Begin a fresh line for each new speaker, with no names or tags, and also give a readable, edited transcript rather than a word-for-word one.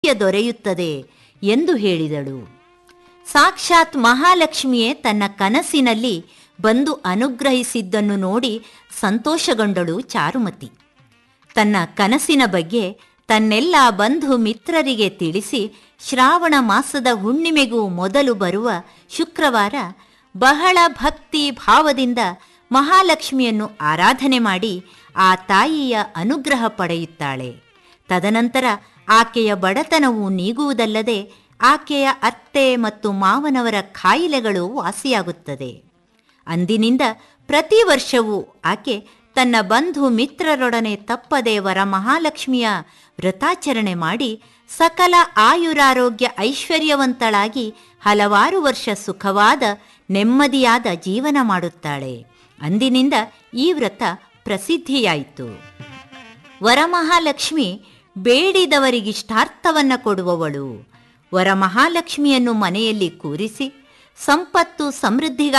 ದೊರೆಯುತ್ತದೆ ಎಂದು ಹೇಳಿದಳು. ಸಾಕ್ಷಾತ್ ಮಹಾಲಕ್ಷ್ಮಿಯೇ ತನ್ನ ಕನಸಿನಲ್ಲಿ ಬಂದು ಅನುಗ್ರಹಿಸಿದ್ದನ್ನು ನೋಡಿ ಸಂತೋಷಗೊಂಡಳು ಚಾರುಮತಿ. ತನ್ನ ಕನಸಿನ ಬಗ್ಗೆ ತನ್ನೆಲ್ಲ ಬಂಧು ಮಿತ್ರರಿಗೆ ತಿಳಿಸಿ ಶ್ರಾವಣ ಮಾಸದ ಹುಣ್ಣಿಮೆಗೂ ಮೊದಲು ಬರುವ ಶುಕ್ರವಾರ ಬಹಳ ಭಕ್ತಿ ಭಾವದಿಂದ ಮಹಾಲಕ್ಷ್ಮಿಯನ್ನು ಆರಾಧನೆ ಮಾಡಿ ಆ ತಾಯಿಯ ಅನುಗ್ರಹ ಪಡೆಯುತ್ತಾಳೆ. ತದನಂತರ ಆಕೆಯ ಬಡತನವು ನೀಗುವುದಲ್ಲದೆ ಆಕೆಯ ಅತ್ತೆ ಮತ್ತು ಮಾವನವರ ಕಾಯಿಲೆಗಳು ವಾಸಿಯಾಗುತ್ತದೆ. ಅಂದಿನಿಂದ ಪ್ರತಿ ವರ್ಷವೂ ಆಕೆ ತನ್ನ ಬಂಧು ಮಿತ್ರರೊಡನೆ ತಪ್ಪದೆ ವರಮಹಾಲಕ್ಷ್ಮಿಯ ವ್ರತಾಚರಣೆ ಮಾಡಿ ಸಕಲ ಆಯುರಾರೋಗ್ಯ ಐಶ್ವರ್ಯವಂತಳಾಗಿ ಹಲವಾರು ವರ್ಷ ಸುಖವಾದ ನೆಮ್ಮದಿಯಾದ ಜೀವನ ಮಾಡುತ್ತಾಳೆ. ಅಂದಿನಿಂದ ಈ ವ್ರತ ಪ್ರಸಿದ್ಧಿಯಾಯಿತು. ವರಮಹಾಲಕ್ಷ್ಮಿ ಬೇಡಿದವರಿಗಿಷ್ಟಾರ್ಥವನ್ನು ಕೊಡುವವಳು. ವರಮಹಾಲಕ್ಷ್ಮಿಯನ್ನು ಮನೆಯಲ್ಲಿ ಕೂರಿಸಿ ಸಂಪತ್ತು ಸಮೃದ್ಧಿಗಾಗಿ